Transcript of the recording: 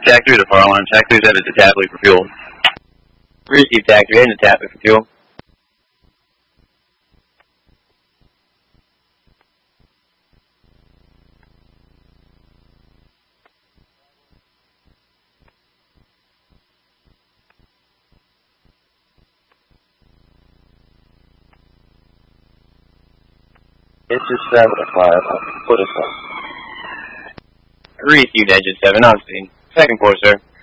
Tac 3 to fire alarm. Tac 3's headed to Tapley for fuel. Receive Tac 3 heading to Tapley for fuel. It's just 7 o'clock. Put us up. Received engine 7 on scene. Second course, sir.